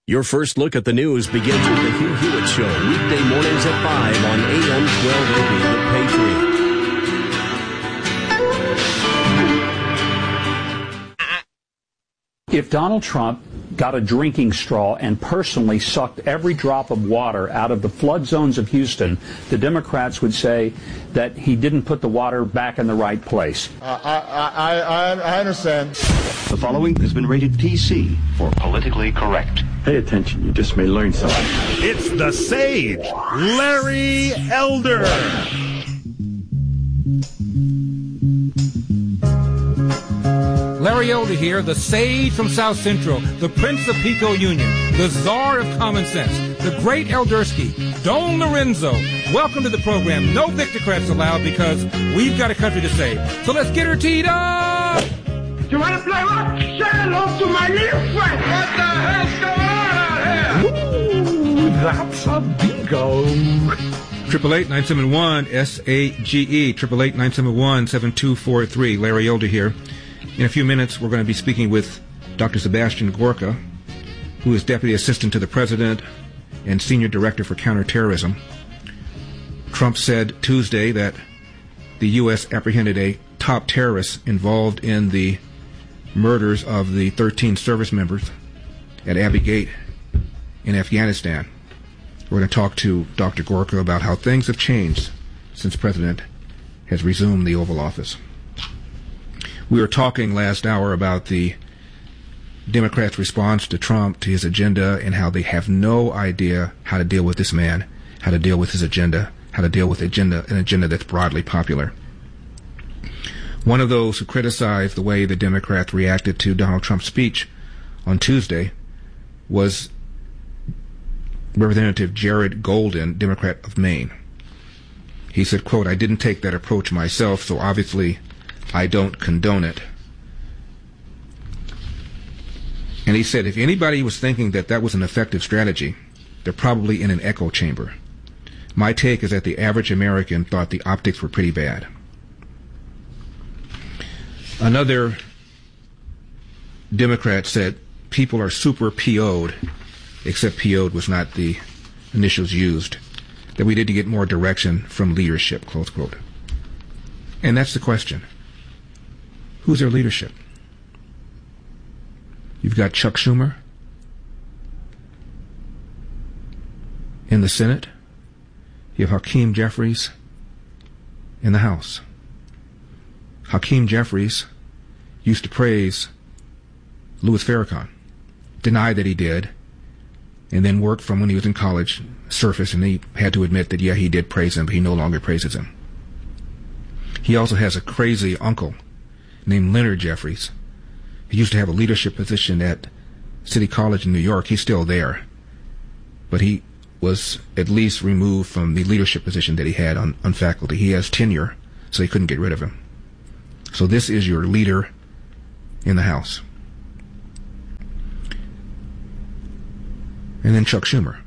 Your first look at the news begins with the Hugh Hewitt Show, weekday mornings at 5 on AM 1280 The Patriot. If Donald Trump got a drinking straw and personally sucked every drop of water out of the flood zones of Houston, the Democrats would say that he didn't put the water back in the right place. I understand. The following has been rated PC for politically correct. Pay attention, you just may learn something. It's the Sage, Larry Elder. Larry Elder here, the Sage from South Central, the Prince of Pico Union, the Czar of Common Sense, the Great Eldersky, Don Lorenzo. Welcome to the program. No Victocrats allowed because we've got a country to save. So let's get her teed up! You want to play what? Say hello to my little friend. What the hell's going on out here? Ooh, that's a bingo. 888-971-SAGE, 888-971-7243. Larry Elder here. In a few minutes, we're going to be speaking with Dr. Sebastian Gorka, who is Deputy Assistant to the President and Senior Director for Counterterrorism. Trump said Tuesday that the U.S. apprehended a top terrorist involved in the murders of the 13 service members at Abbey Gate in Afghanistan. We're going to talk to Dr. Gorka about how things have changed since the President has resumed the Oval Office. We were talking last hour about the Democrats' response to Trump, to his agenda, and how they have no idea how to deal with this man, how to deal with his agenda, how to deal with an agenda that's broadly popular. One of those who criticized the way the Democrats reacted to Donald Trump's speech on Tuesday was Representative Jared Golden, Democrat of Maine. He said, quote, "I didn't take that approach myself, so obviously I don't condone it." And he said, if anybody was thinking that that was an effective strategy, they're probably in an echo chamber. My take is that the average American thought the optics were pretty bad. Another Democrat said people are super PO'd, except PO'd was not the initials used, that we need to get more direction from leadership, close quote. And that's the question. Who's their leadership? You've got Chuck Schumer in the Senate. You have Hakeem Jeffries in the House. Hakeem Jeffries used to praise Louis Farrakhan, denied that he did, and then worked from when he was in college, surfaced, and he had to admit that, yeah, he did praise him, but he no longer praises him. He also has a crazy uncle named Leonard Jeffries. He used to have a leadership position at City College in New York. He's still there, but he was at least removed from the leadership position that he had on faculty. He has tenure, so they couldn't get rid of him. So this is your leader in the House. And then Chuck Schumer.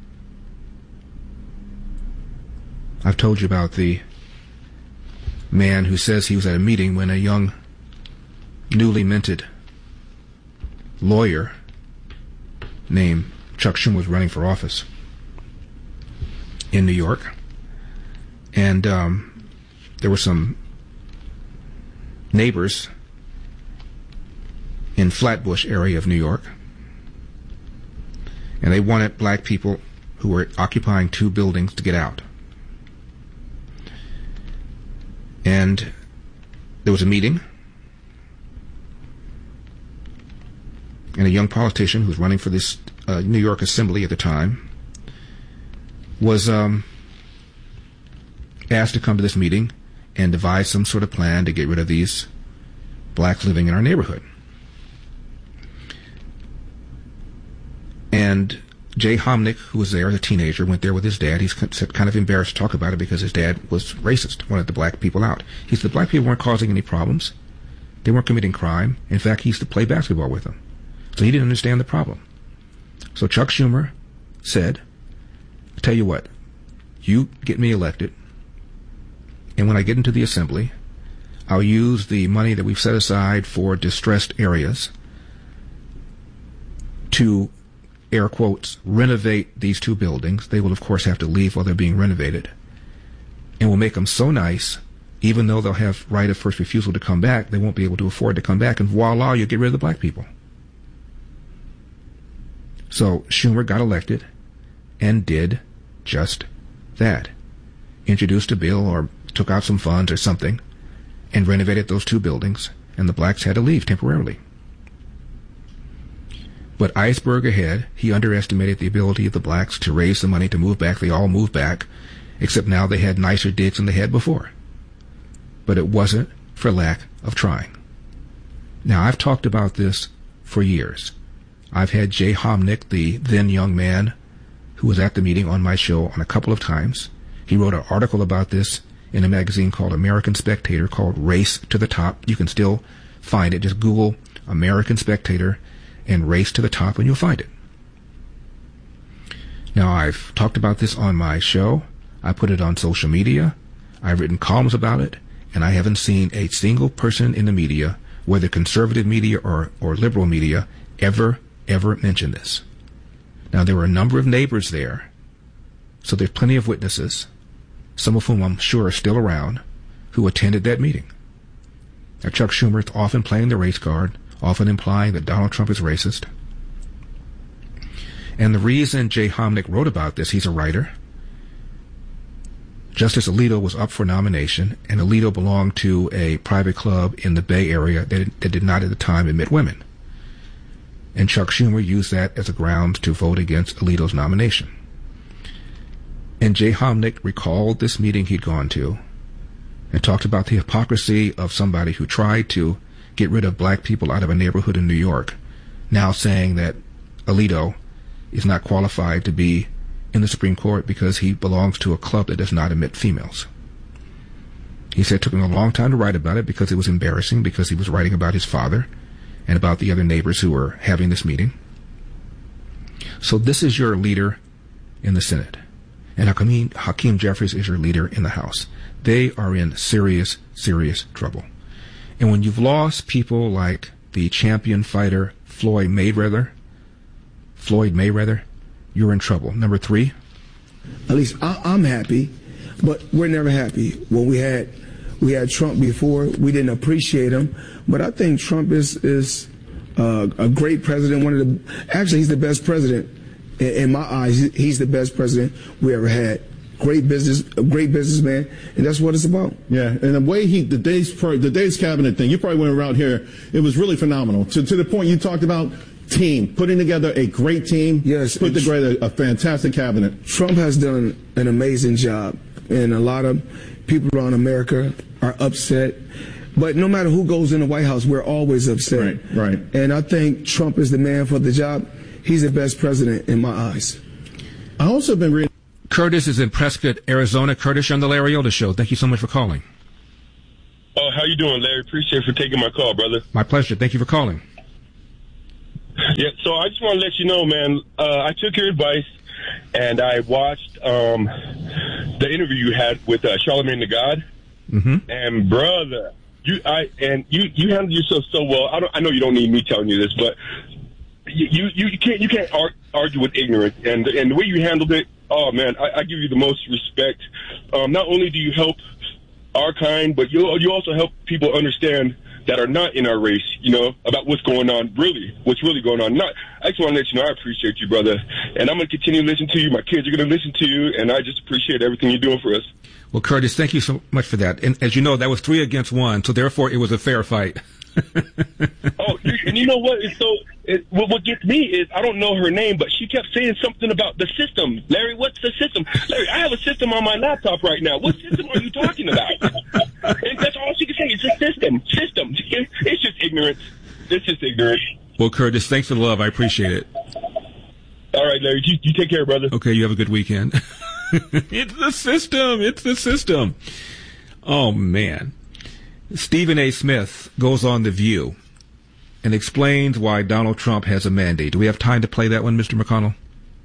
I've told you about the man who says he was at a meeting when a young, newly minted lawyer named Chuck Schumer was running for office in New York. And there were some neighbors in Flatbush area of New York, and they wanted black people who were occupying 2 buildings to get out. And there was a meeting, and a young politician who was running for this New York Assembly at the time was asked to come to this meeting and devise some sort of plan to get rid of these blacks living in our neighborhood. And Jay Homnick, who was there as a teenager, went there with his dad. He's kind of embarrassed to talk about it because his dad was racist, wanted the black people out. He said the black people weren't causing any problems. They weren't committing crime. In fact, he used to play basketball with them. So he didn't understand the problem. So Chuck Schumer said, I'll tell you what, you get me elected, and when I get into the Assembly, I'll use the money that we've set aside for distressed areas to air quotes, renovate these two buildings. They will, of course, have to leave while they're being renovated. And will make them so nice, even though they'll have right of first refusal to come back, they won't be able to afford to come back. And voila, you get rid of the black people. So Schumer got elected and did just that. Introduced a bill or took out some funds or something and renovated those two buildings, and the blacks had to leave temporarily. But iceberg ahead, he underestimated the ability of the blacks to raise the money to move back. They all moved back, except now they had nicer digs than they had before. But it wasn't for lack of trying. Now, I've talked about this for years. I've had Jay Homnick, the then young man who was at the meeting, on my show on a couple of times. He wrote an article about this in a magazine called American Spectator called Race to the Top. You can still find it. Just Google American Spectator and Race to the Top and you'll find it. Now, I've talked about this on my show. I put it on social media. I've written columns about it. And I haven't seen a single person in the media, whether conservative media or liberal media, ever mention this. Now, there were a number of neighbors there, so there's plenty of witnesses, some of whom I'm sure are still around, who attended that meeting. Now, Chuck Schumer is often playing the race card, often implying that Donald Trump is racist. And the reason Jay Homnick wrote about this, he's a writer. Justice Alito was up for nomination, and Alito belonged to a private club in the Bay Area that did not at the time admit women. And Chuck Schumer used that as a ground to vote against Alito's nomination. And Jay Homnick recalled this meeting he'd gone to and talked about the hypocrisy of somebody who tried to get rid of black people out of a neighborhood in New York, now saying that Alito is not qualified to be in the Supreme Court because he belongs to a club that does not admit females. He said it took him a long time to write about it because it was embarrassing, because he was writing about his father and about the other neighbors who were having this meeting. So this is your leader in the Senate. And Hakeem Jeffries is your leader in the House. They are in serious, serious trouble. And when you've lost people like the champion fighter Floyd Mayweather, you're in trouble. Number 3. At least I'm happy, but we're never happy. When we had Trump before, we didn't appreciate him, but I think Trump is a great president. Actually, he's the best president in my eyes. He's the best president we ever had. A great businessman, and that's what it's about. Yeah, and the way the day's cabinet thing, you probably went around here. It was really phenomenal. To the point you talked about. Team, putting together a great team, yes, put together a fantastic cabinet. Trump has done an amazing job, and a lot of people around America are upset. But no matter who goes in the White House, we're always upset. Right. And I think Trump is the man for the job. He's the best president in my eyes. I also been reading. Curtis is in Prescott, Arizona. Curtis, you're on the Larry Elder Show. Thank you so much for calling. Oh, how you doing, Larry? Appreciate for taking my call, brother. My pleasure. Thank you for calling. Yeah, so I just want to let you know, man, I took your advice, and I watched the interview you had with Charlamagne the God. Mm-hmm. And, brother, you handled yourself so well. I know you don't need me telling you this, but you can't argue with ignorance. And the way you handled it, oh, man, I give you the most respect. Not only do you help our kind, but you also help people understand that are not in our race, about what's going on, what's really going on. I just want to let you know I appreciate you, brother. And I'm going to continue to listen to you. My kids are going to listen to you, and I just appreciate everything you're doing for us. Well, Curtis, thank you so much for that. And as you know, that was 3 against 1, so therefore it was a fair fight. Oh, and you know what? What gets me is I don't know her name, but she kept saying something about the system. Larry, what's the system? Larry, I have a system on my laptop right now. What system are you talking about? And that's all she can say. It's a system. System. It's just ignorance. It's just ignorance. Well, Curtis, thanks for the love. I appreciate it. All right, Larry. You take care, brother. Okay, you have a good weekend. It's the system. It's the system. Oh, man. Stephen A. Smith goes on The View and explains why Donald Trump has a mandate. Do we have time to play that one, Mr. McConnell?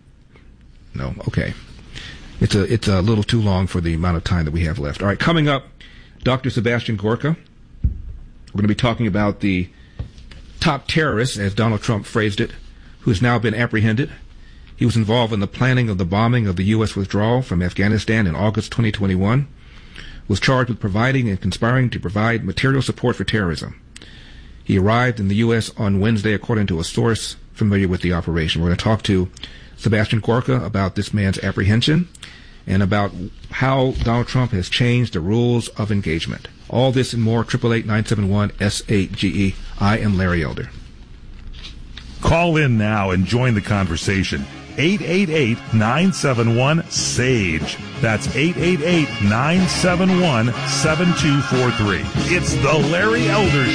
No? Okay. It's a little too long for the amount of time that we have left. All right, coming up, Dr. Sebastian Gorka. We're going to be talking about the top terrorist, as Donald Trump phrased it, who has now been apprehended. He was involved in the planning of the bombing of the U.S. withdrawal from Afghanistan in August 2021, was charged with providing and conspiring to provide material support for terrorism. He arrived in the U.S. on Wednesday, according to a source familiar with the operation. We're going to talk to Sebastian Gorka about this man's apprehension and about how Donald Trump has changed the rules of engagement. All this and more, 888-971-SAGE. I am Larry Elder. Call in now and join the conversation. 888-971-SAGE. That's 888-971-7243. It's the Larry Elder